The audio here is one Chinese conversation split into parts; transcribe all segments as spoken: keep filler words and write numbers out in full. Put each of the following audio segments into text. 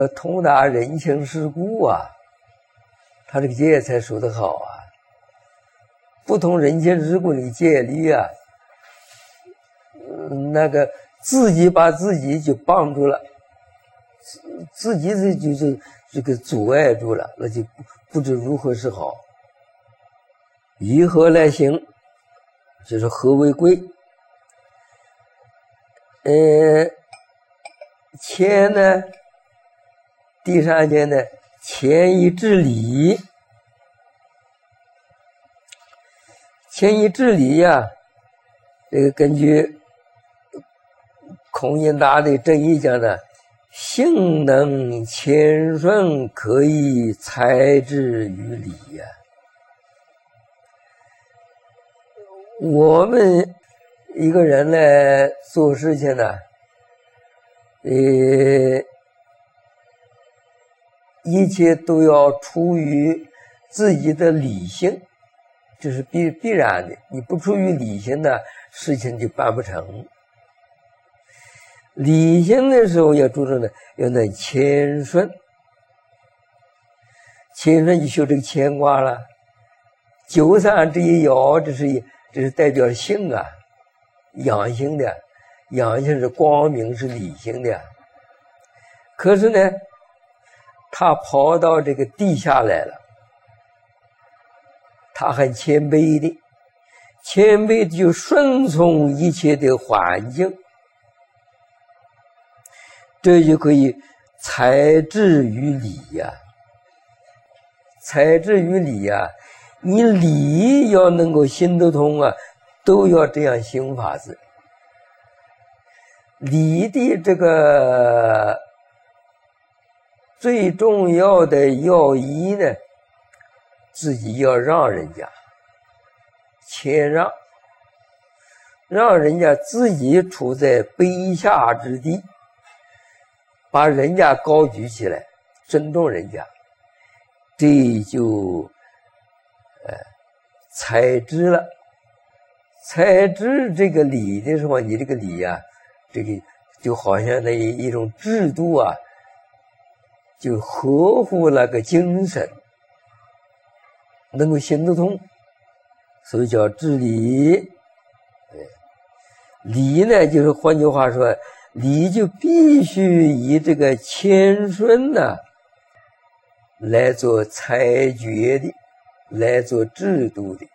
通达人情世故啊，他这个戒才说得好啊。不通人情世故这个戒律啊，那个自己把自己就绑住了，自己这就是这个阻碍住了，那就不知如何是好。以何来行？就是何为贵？呃，谦呢，第三件呢，谦以治理。谦以治理呀，这个根据孔颖达的正义讲的，性能谦顺，可以才智于理呀。我们一个人来做事情呢，呃，一切都要出于自己的理性，这是必必然的。你不出于理性呢，事情就办不成。理性的时候要注重的，要能谦顺，谦顺就修这个谦卦了。九三这一爻，这是这是代表性啊，阳性的，阳性是光明，是理性的。可是呢，他跑到这个地下来了，他很谦卑的，谦卑的就顺从一切的环境，这就可以才智于理呀、啊。才智于理呀、啊，你理要能够行得通啊，都要这样行法子。理的这个最重要的要义呢，自己要让人家谦让，让人家自己处在卑下之地，把人家高举起来，尊重人家，这就呃才智了。才智这个理的时候，你这个理啊，这个就好像那一一种制度啊，就合乎那个精神，能够行得通，所以叫治理。理呢，就是换句话说，理就必须以这个谦顺呢、啊、来做裁决的，来做制度的。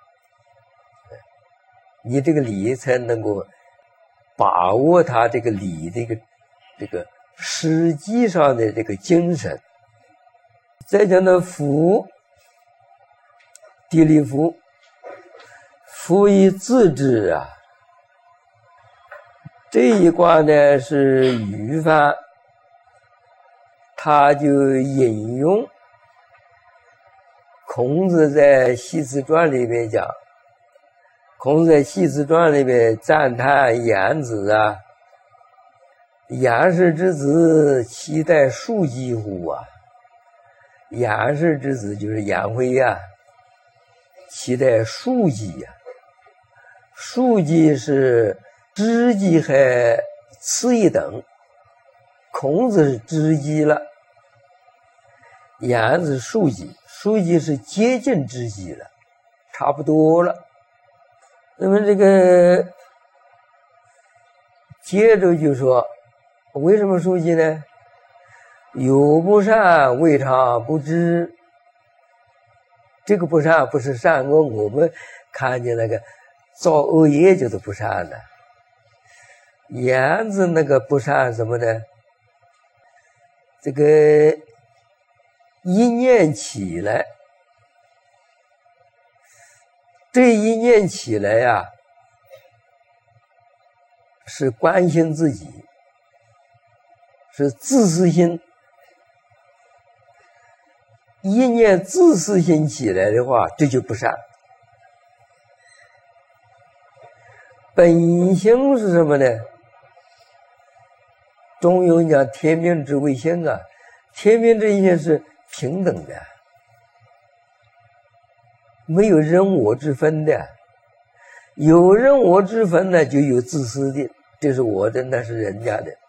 你这个理才能够把握它这个理的一个这个实际上的这个精神。再讲到福，地利福，福以自治啊。这一卦呢是虞翻，他就引用孔子在《系辞传》里面讲，孔子在《系辞传》里面赞叹颜子啊，颜氏之子，其待庶几乎啊。颜氏之子就是颜回呀、啊，其待庶几呀。庶几是知己还次一等，孔子是知己了，颜子庶几，庶几是接近知己了，差不多了。那么这个接着就说，为什么庶几呢？有不善，未尝不知。这个不善不是善恶，我们看见那个造恶业就是不善的。颜子那个不善什么呢？这个一念起来，这一念起来呀、啊，是关心自己，是自私心。一念自私心起来的话，这就不善。本性是什么呢？中庸讲天命之谓性啊，天命之谓性是平等的，没有人我之分的。有人我之分呢，就有自私的，这是我的，那是人家的。